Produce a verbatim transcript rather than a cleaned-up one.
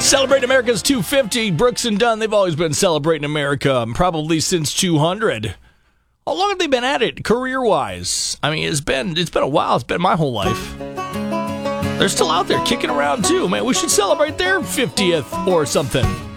Celebrating America's two fifty. Brooks and Dunn, they've always been celebrating America, probably since two hundred. How long have they been at it, career-wise? I mean, it's been it's been a while. It's been my whole life. They're still out there kicking around, too. Man, we should celebrate their fiftieth or something.